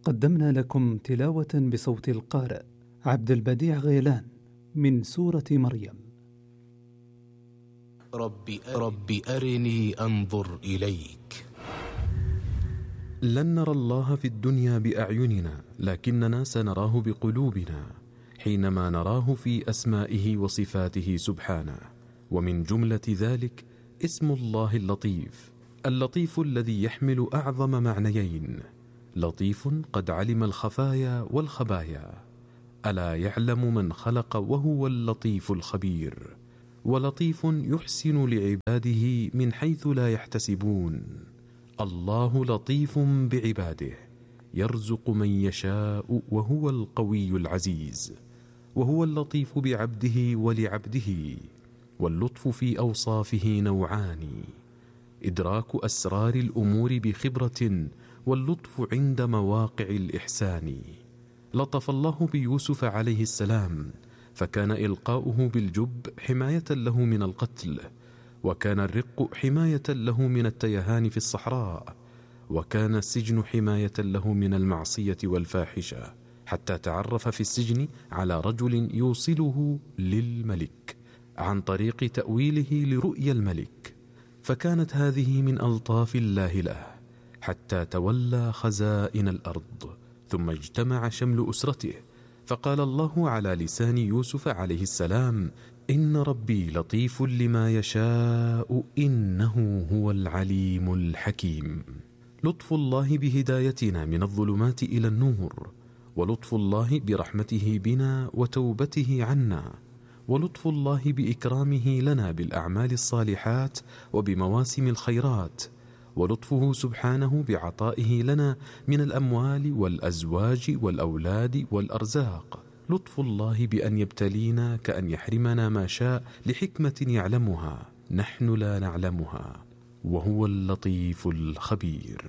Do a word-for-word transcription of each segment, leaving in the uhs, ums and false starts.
قدمنا لكم تلاوة بصوت القارئ عبد البديع غيلان من سورة مريم. رب, رب أرني أنظر إليك. لن نرى الله في الدنيا بأعيننا، لكننا سنراه بقلوبنا حينما نراه في أسمائه وصفاته سبحانه. ومن جملة ذلك اسم الله اللطيف، اللطيف الذي يحمل أعظم معنيين: لطيف قد علم الخفايا والخبايا، ألا يعلم من خلق وهو اللطيف الخبير، ولطيف يحسن لعباده من حيث لا يحتسبون. الله لطيف بعباده يرزق من يشاء وهو القوي العزيز، وهو اللطيف بعبده ولعبده. واللطف في أوصافه نوعان: إدراك أسرار الأمور بخبرة، واللطف عند مواقع الإحسان. لطف الله بيوسف عليه السلام، فكان إلقاؤه بالجب حماية له من القتل، وكان الرق حماية له من التيهان في الصحراء، وكان السجن حماية له من المعصية والفاحشة، حتى تعرف في السجن على رجل يوصله للملك عن طريق تأويله لرؤيا الملك، فكانت هذه من ألطاف الله له، حتى تولى خزائن الأرض، ثم اجتمع شمل أسرته، فقال الله على لسان يوسف عليه السلام: إن ربي لطيف لما يشاء إنه هو العليم الحكيم. لطف الله بهدايتنا من الظلمات إلى النور، ولطف الله برحمته بنا وتوبته عنا، ولطف الله بإكرامه لنا بالأعمال الصالحات وبمواسم الخيرات، ولطفه سبحانه بعطائه لنا من الأموال والأزواج والأولاد والأرزاق. لطف الله بأن يبتلينا كأن يحرمنا ما شاء لحكمة يعلمها نحن لا نعلمها، وهو اللطيف الخبير.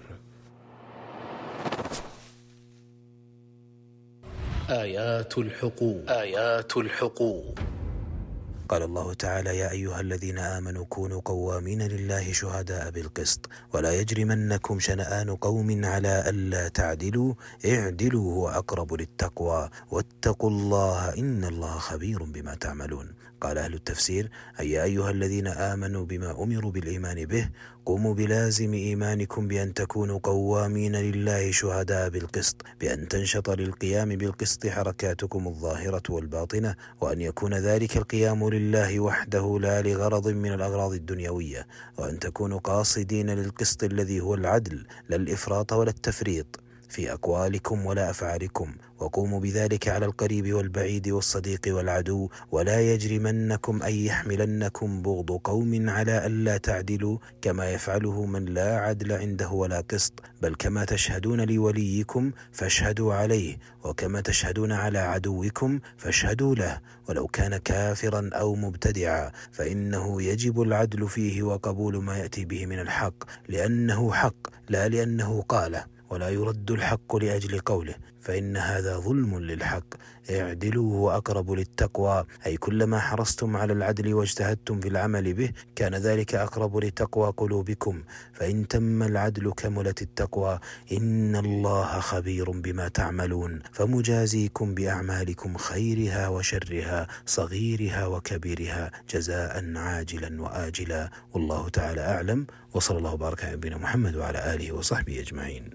آيات الحقوق آيات الحقوق قال الله تعالى: يا أيها الذين آمنوا كونوا قوامين لله شهداء بالقسط، ولا يجرمنكم شنآن قوم على ألا تعدلوا، اعدلوا هو أقرب للتقوى، واتقوا الله إن الله خبير بما تعملون. قال أهل التفسير: أي يا أيها الذين آمنوا بما أمروا بالإيمان به، قوموا بلازم إيمانكم بأن تكونوا قوامين لله شهداء بالقسط، بأن تنشط للقيام بالقسط حركاتكم الظاهرة والباطنة، وأن يكون ذلك القيام لله وحده لا لغرض من الأغراض الدنيوية، وأن تكونوا قاصدين للقسط الذي هو العدل، لا الإفراط ولا التفريط في أقوالكم ولا أفعالكم، وقوموا بذلك على القريب والبعيد والصديق والعدو، ولا يجرمنكم أي يحملنكم بغض قوم على ألا تعدلوا، كما يفعله من لا عدل عنده ولا قسط، بل كما تشهدون لوليكم فاشهدوا عليه، وكما تشهدون على عدوكم فاشهدوا له، ولو كان كافرا أو مبتدعا، فإنه يجب العدل فيه وقبول ما يأتي به من الحق، لأنه حق لا لأنه قاله، ولا يرد الحق لأجل قوله، فإن هذا ظلم للحق. اعدلوا هو أقرب للتقوى، أي كلما حرصتم على العدل واجتهدتم في العمل به كان ذلك أقرب لتقوى قلوبكم، فإن تم العدل كملت التقوى. إن الله خبير بما تعملون، فمجازيكم بأعمالكم خيرها وشرها، صغيرها وكبيرها، جزاء عاجلا وآجلا. والله تعالى أعلم، وصلى الله وبارك على نبينا محمد وعلى آله وصحبه أجمعين.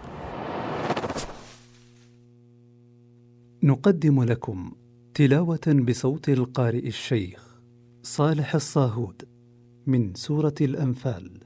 نقدم لكم تلاوة بصوت القارئ الشيخ صالح الصاهود من سورة الأنفال.